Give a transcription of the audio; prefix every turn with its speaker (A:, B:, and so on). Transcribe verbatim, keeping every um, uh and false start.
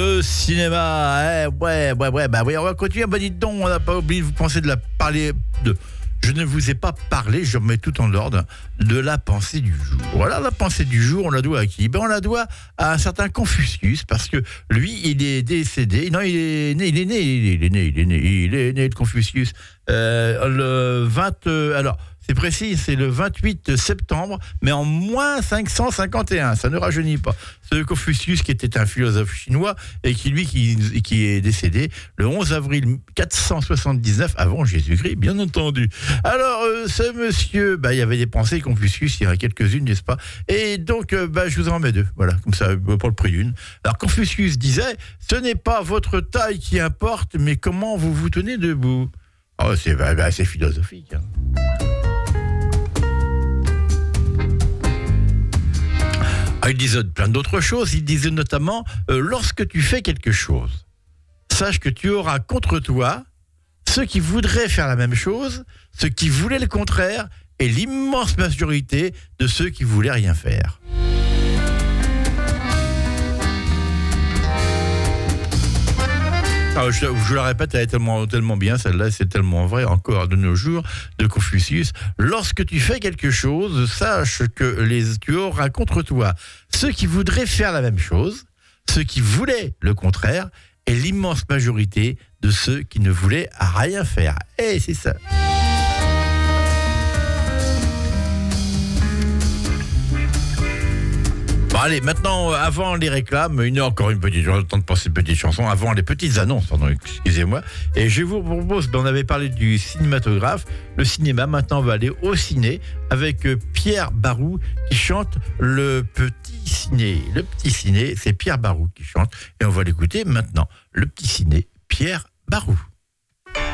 A: Le cinéma, eh, ouais, ouais, ouais, bah oui, on va continuer. Bah dites donc, on n'a pas oublié de vous penser de la parler de. Je ne vous ai pas parlé, je remets tout en ordre, de la pensée du jour. Voilà, la pensée du jour, on la doit à qui? Ben, on la doit à un certain Confucius, parce que lui, il est décédé. Non, il est né, il est né, il est né, il est né, il est né de Confucius. Euh, le vingt, euh, alors, c'est précis, c'est le vingt-huit septembre, mais en moins cinq cent cinquante et un, ça ne rajeunit pas. Ce Confucius qui était un philosophe chinois et qui, lui, qui, qui est décédé le onze avril quatre cent soixante-dix-neuf avant Jésus-Christ, bien entendu. Alors, euh, ce monsieur, bah, il y avait des pensées Confucius, il y en a quelques-unes, n'est-ce pas? Et donc, euh, bah, je vous en mets deux, voilà, comme ça, pour le prix d'une. Alors, Confucius disait, ce n'est pas votre taille qui importe, mais comment vous vous tenez debout. Oh, c'est, bah, bah, c'est philosophique, hein. Ah, il disait plein d'autres choses. Il disait notamment, euh, lorsque tu fais quelque chose, sache que tu auras contre toi ceux qui voudraient faire la même chose, ceux qui voulaient le contraire, et l'immense majorité de ceux qui voulaient rien faire. Ah, je, je la répète, elle est tellement, tellement bien, celle-là, c'est tellement vrai encore de nos jours, de Confucius. Lorsque tu fais quelque chose, sache que les, tu auras contre toi ceux qui voudraient faire la même chose, ceux qui voulaient le contraire, et l'immense majorité de ceux qui ne voulaient rien faire. Et c'est ça. Bon, allez, maintenant, avant les réclames, une, encore une petite, j'ai le temps de passer une petite chanson, avant les petites annonces, pardon, excusez-moi. Et je vous propose, ben, on avait parlé du cinématographe, le cinéma, maintenant on va aller au ciné avec Pierre Barou qui chante Le Petit Ciné. Le Petit Ciné, c'est Pierre Barou qui chante et on va l'écouter maintenant. Le Petit Ciné, Pierre Barou.